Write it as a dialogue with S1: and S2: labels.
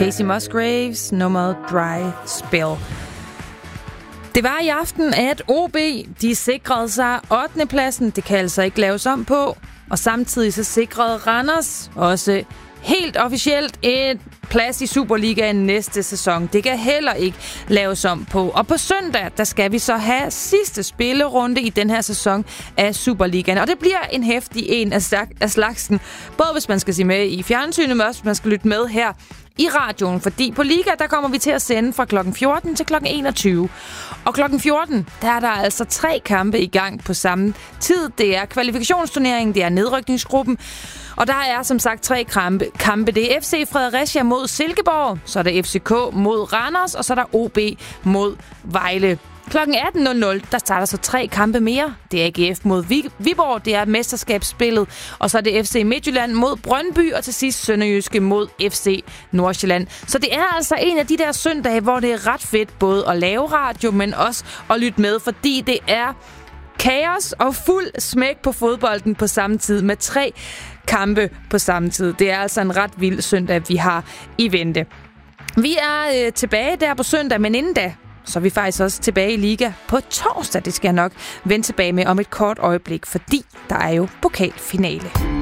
S1: Casey Musgraves, nummeret Dry Spell. Det var i aften, at OB de sikrede sig 8. pladsen. Det kan altså ikke laves om på. Og samtidig så sikrede Randers også helt officielt et plads i Superligaen næste sæson. Det kan heller ikke laves om på. Og på søndag, der skal vi så have sidste spillerunde i den her sæson af Superligaen. Og det bliver en heftig en af slagsen. Både hvis man skal se med i fjernsynet, men også hvis man skal lytte med her i radioen. Fordi på Liga, der kommer vi til at sende fra klokken 14 til klokken 21. Og klokken 14, der er der altså 3 kampe i gang på samme tid. Det er kvalifikationsturneringen, det er nedrykningsgruppen. Og der er som sagt 3 kampe. Det er FC Fredericia mod Silkeborg, så er der FCK mod Randers, og så er der OB mod Vejle. Klokken 18.00, der starter så 3 kampe mere. Det er AGF mod Viborg, det er mesterskabsspillet, og så er det FC Midtjylland mod Brøndby, og til sidst Sønderjyske mod FC Nordsjælland. Så det er altså en af de der søndage, hvor det er ret fedt både at lave radio, men også at lytte med, fordi det er kaos og fuld smæk på fodbolden på samme tid med 3 kampe på samme tid. Det er altså en ret vild søndag, vi har i vente. Vi er tilbage der på søndag, men inden da, så er vi faktisk også tilbage i Liga på torsdag. Det skal jeg nok vende tilbage med om et kort øjeblik, fordi der er jo pokalfinale.